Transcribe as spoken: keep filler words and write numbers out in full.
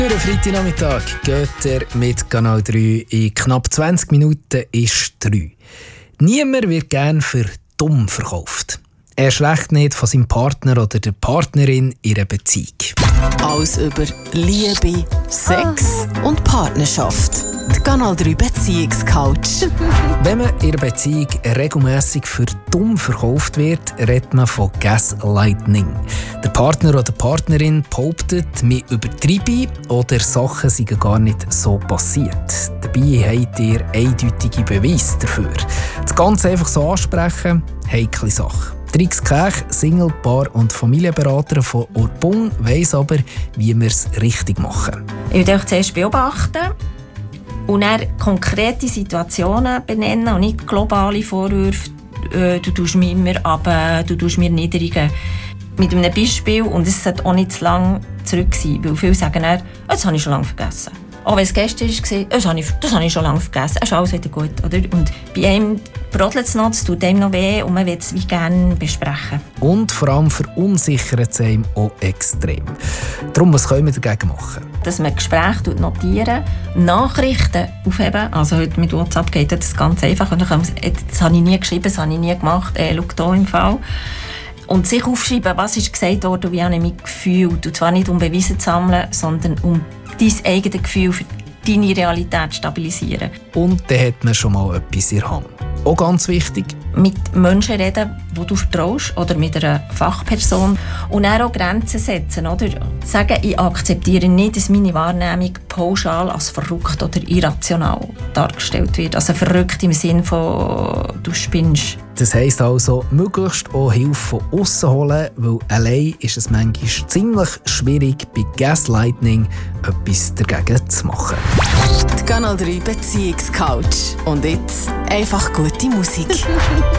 Für einen Freitagnachmittag geht er mit Kanal drei. In knapp zwanzig Minuten ist drei. Niemand wird gern für dumm verkauft. Erst recht nicht von seinem Partner oder der Partnerin in einer Beziehung. Alles über Liebe, Sex und Partnerschaft. Die Kanal drei Beziehungscoach. Wenn man in einer Beziehung regelmässig für dumm verkauft wird, redet man von Gaslighting. Der Partner oder die Partnerin behauptet, man übertreibe oder Sachen seien gar nicht so passiert. Dabei habt ihr eindeutige Beweise dafür. Das Ganze einfach so ansprechen, heikle Sache. Trix Kech, Singlepaar und Familienberater von Orbung, weiss aber, wie wir es richtig machen. Ich würde euch zuerst beobachten und dann konkrete Situationen benennen und nicht globale Vorwürfe. Äh, du tust mich immer ab, du tust mir niedrigen. Mit einem Beispiel, und es sollte auch nicht zu lange zurück sein, weil viele sagen dann, das habe ich schon lange vergessen. Auch wenn es gestern war, das habe ich, das habe ich schon lange vergessen. Es ist alles wieder gut. Oder? Und bei einem brodelt es noch, es tut einem noch weh und man will es wie gerne besprechen. Und vor allem verunsichert es einem auch extrem. Darum, was können wir dagegen machen? Dass man Gespräche notieren, Nachrichten aufheben. Also heute mit WhatsApp geht das ganz einfach. Und dann kann man sagen, das habe ich nie geschrieben, das habe ich nie gemacht. Äh, schau hier im Fall. Und sich aufschreiben, was ist gesagt worden und wie habe ich mich gefühlt. Und zwar nicht um Beweise zu sammeln, sondern um dein eigenes Gefühl für deine Realität zu stabilisieren. Und dann hat man schon mal etwas in der Hand. Auch ganz wichtig. Mit Menschen reden, die du vertraust, oder mit einer Fachperson. Und dann auch Grenzen setzen. Oder? Sagen, ich akzeptiere nicht, dass meine Wahrnehmung pauschal als verrückt oder irrational dargestellt wird. Also verrückt im Sinne von, du spinnst. Das heisst also, möglichst auch Hilfe von aussen holen, weil allein ist es manchmal ziemlich schwierig, bei Gaslighting etwas dagegen zu machen. Die Kanal drei Beziehungscoach. Und jetzt einfach gute Musik.